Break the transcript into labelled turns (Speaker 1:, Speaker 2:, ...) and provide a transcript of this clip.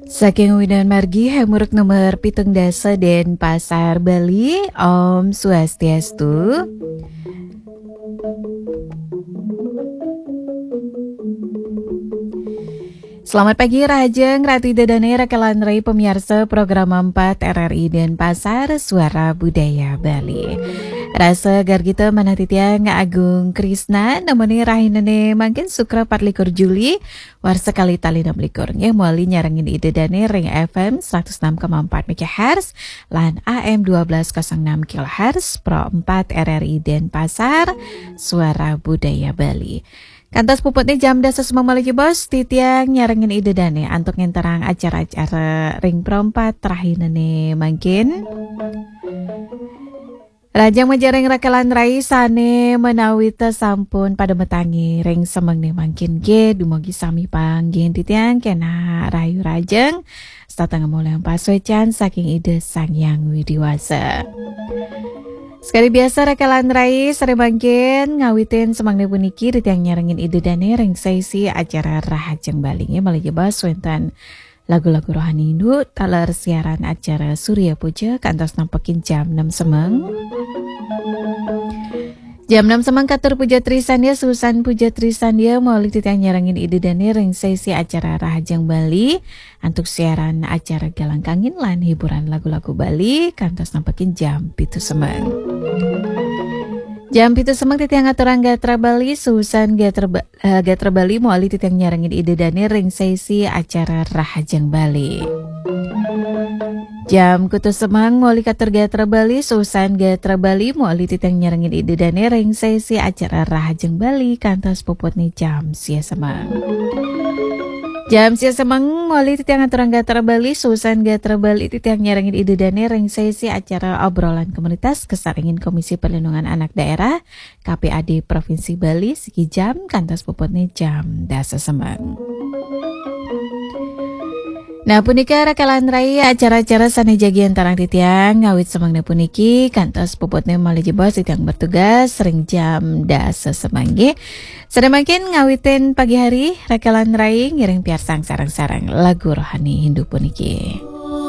Speaker 1: Saking Widan Margi Hemuruk nomor pitung dasa Den Pasar Bali. Om Swastiastu. Selamat pagi Rajeng, Ratu Dadane Rakalan Rai pemirsa program 4 RRI Denpasar Suara Budaya Bali. Rasa gargita manatitiang Agung Krisna namanya rahinane mangkin Sukra 24 Juli warsa kali tali 6 nya muali nyarangin ide dane ring FM 106,4 MHz lan AM 1206 kHz Pro 4 RRI Denpasar Suara Budaya Bali. Kantas puputnya jam dasar semua maliki bos titiang nyarengin ide dane antuk ngenterang acara-acara ring perempat terakhir nih mungkin Rajang menjareng rakalan rai sane menawita sampun pada metangi ring semeng nih mungkin ge dumogi sami panggin titiang kena rayu rajeng satang mulai paswecan saking ide sang yang widiwasa. Sekali biasa rekalan rai sering bangkin ngawitin semangnya puniki di tiang nyarengin ide dane ring sesi acara Rahajeng Balingnya malih bas wentan lagu-lagu rohani Hindu taler siaran acara Surya Puja kantos nampekin jam 6 semeng. Jam 6 semang katur Puja Trisandia Susan Puja Trisandia malih di tiang nyarengin ide dane ring sesi acara Rahajeng Bali untuk siaran acara Galang Kangin lan hiburan lagu-lagu Bali kantos nampekin jam 7 semeng. Jam itu semang titiang aturan Gatra Bali Susan Gatra Bali muali titiang nyarengin ide dane ring sesi acara Rahajeng Bali. Jam kutu semang muali katur Gatra Bali Susan Gatra Bali muali titiang nyarengin ide dane ring sesi acara Rahajeng Bali kantos puput nih jam sia semang. Jam sia semang muali titiang aturan Gatra Bali Susan Gatra Bali titiang nyarengin ide dane ring sesi acara obrolan komunitas kesaringin Komisi Perlindungan Anak Daerah KPAD Provinsi Bali siki jam kantos puputnya jam dasa semang. Nah punika rakalan raya acara-acara sana jagian tarang titiang ngawit semangnya puniki kantos puputnya malih jebos titiang bertugas sering jam dasa semangge. Sedang makin ngawitin pagi hari rakalan raya ngiring piarsang sarang-sarang lagu rohani Hindu puniki.